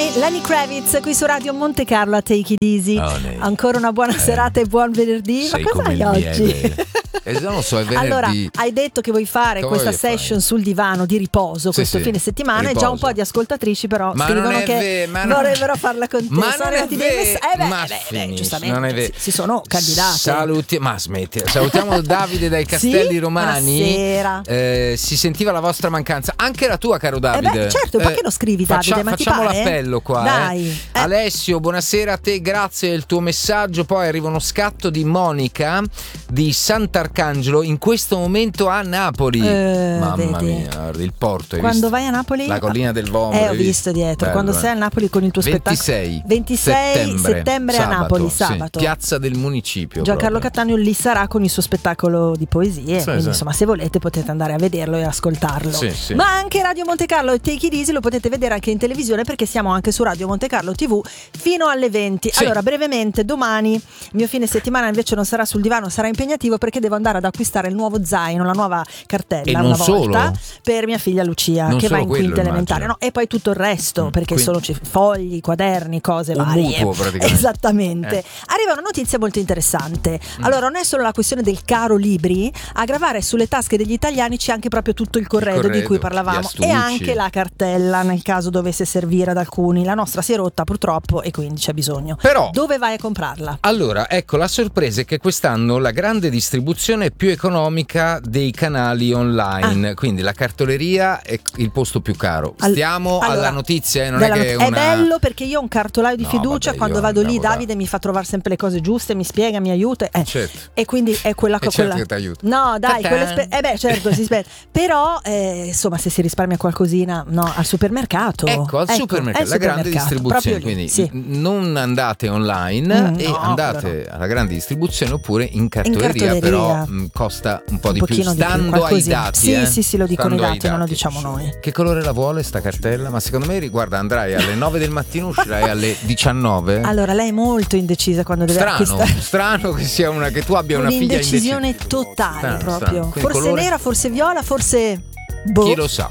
Lenny Kravitz qui su Radio Monte Carlo a Take It Easy. Ancora una buona serata e buon venerdì. Sei ma cosa hai oggi? Non lo so, è venerdì. Allora, hai detto che vuoi fare questa session sul divano di riposo questo fine settimana e già un po' di ascoltatrici però scrivono che vorrebbero farla con te. Ma non è vero. Giustamente non è vero. Si sono candidati. Salutiamo Davide dai Castelli Romani. Buonasera. Si sentiva la vostra mancanza, anche la tua, caro Davide. Certo, perché non scrivi, Davide? Facciamo l'appello qua. Dai. Alessio, buonasera a te, grazie del tuo messaggio. Poi arriva uno scatto di Monica di Sant'Arcangelo, in questo momento a Napoli. Mamma mia, il porto. Quando vai a Napoli? La collina del Vomero. Ho visto dietro. Bello, quando sei a Napoli con il tuo 26 settembre a Napoli, sabato. Sì, piazza del municipio. Giancarlo Cattaneo lì sarà con il suo spettacolo di poesie. Quindi insomma, se volete potete andare a vederlo e ascoltarlo. Sì. Ma anche Radio Monte Carlo e Take It Easy lo potete vedere anche in televisione, perché siamo anche su Radio Monte Carlo TV fino alle 20. Allora, brevemente, domani il mio fine settimana invece non sarà sul divano, sarà impegnativo perché devo andare ad acquistare il nuovo zaino, la nuova cartella, una volta per mia figlia Lucia, che va in quinta elementare. No, e poi tutto il resto, perché sono fogli, quaderni, cose varie. Mutuo, praticamente. Esattamente. Arriva una notizia molto interessante. Allora, non è solo la questione del caro libri, a gravare sulle tasche degli italiani c'è anche proprio tutto il corredo di cui parlavamo, e anche la cartella nel caso dovesse servire ad alcuni. La nostra si è rotta purtroppo e quindi c'è bisogno. Però dove vai a comprarla? Allora, ecco, la sorpresa è che quest'anno la grande distribuzione è più economica dei canali online, quindi la cartoleria è il posto più caro. Stiamo alla notizia, non è che è bello perché io ho un cartolaio di fiducia, quando vado lì Davide mi fa trovare sempre le cose giuste, mi spiega, mi aiuta, certo. E quindi è quella certo che ti aiuta. No, dai, certo, si spera. Però insomma, se si risparmia qualcosina, al supermercato. Ecco, al supermercato, la grande distribuzione, quindi non andate online e andate alla grande distribuzione oppure in cartoleria, però costa un po' di più, stando ai dati. Sì, lo dicono i dati, non lo diciamo noi. Che colore la vuole sta cartella? Ma secondo me, guarda, andrai alle 9 del mattino, uscirai alle 19. Allora, lei è molto indecisa quando deve acquistare. Strano che sia che tu abbia una figlia indecisa. Un'indecisione totale, proprio. Quindi Forse nera, forse viola, forse chi lo sa.